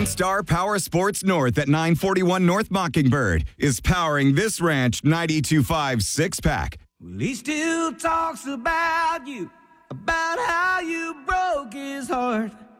Lone Star Power Sports North at 941 North Mockingbird is powering this Ranch 92.5 six-pack. Well, he still talks about you, about how you broke his heart.